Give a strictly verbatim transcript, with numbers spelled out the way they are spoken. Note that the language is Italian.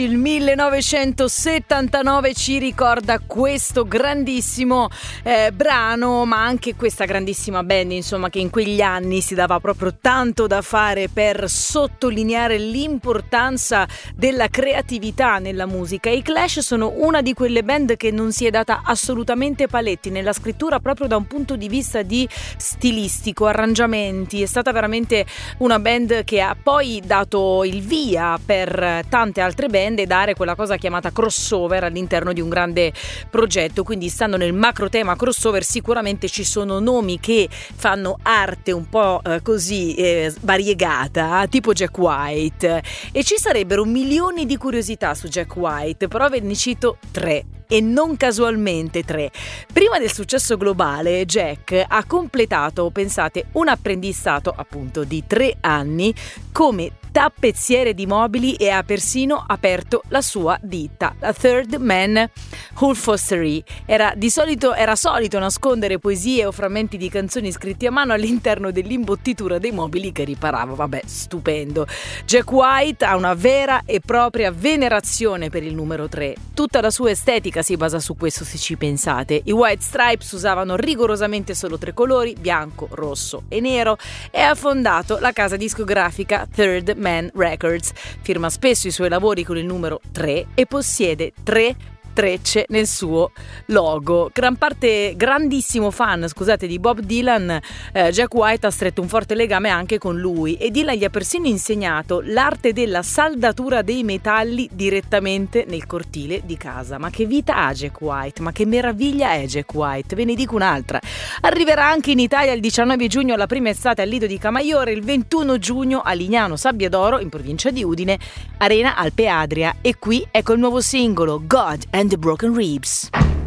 Il millenovecentosettantanove ci ricorda questo grandissimo eh, brano, ma anche questa grandissima band, insomma, che in quegli anni si dava proprio tanto da fare per sottolineare l'importanza della creatività nella musica. I Clash sono una di quelle band che non si è data assolutamente paletti nella scrittura, proprio da un punto di vista di stilistico, arrangiamenti. È stata veramente una band che ha poi dato il via per tante altre band e dare quella cosa chiamata crossover all'interno di un grande progetto. Quindi, stando nel macro tema crossover, sicuramente ci sono nomi che fanno arte un po' eh, così eh, variegata, tipo Jack White, e ci sarebbero milioni di curiosità su Jack White, però ve ne cito tre. E non casualmente tre. Prima del successo globale, Jack ha completato, pensate, un apprendistato appunto di tre anni come tappezziere di mobili e ha persino aperto la sua ditta, la Third Man Upholstery. Era di solito era solito nascondere poesie o frammenti di canzoni scritti a mano all'interno dell'imbottitura dei mobili che riparava. Vabbè, stupendo. Jack White ha una vera e propria venerazione per il numero tre. Tutta la sua estetica si basa su questo, se ci pensate. I White Stripes usavano rigorosamente solo tre colori, bianco, rosso e nero, e ha fondato la casa discografica Third Man Records. Firma spesso i suoi lavori con il numero tre e possiede tre trecce nel suo logo. Gran parte, grandissimo fan, scusate, di Bob Dylan, eh, Jack White ha stretto un forte legame anche con lui e Dylan gli ha persino insegnato l'arte della saldatura dei metalli direttamente nel cortile di casa. Ma che vita ha Jack White? Ma che meraviglia è Jack White? Ve ne dico un'altra. Arriverà anche in Italia il diciannove giugno alla prima estate al Lido di Camaiore, il ventuno giugno a Lignano Sabbiadoro in provincia di Udine, Arena Alpe Adria, e qui ecco il nuovo singolo God and the Broken Ribs.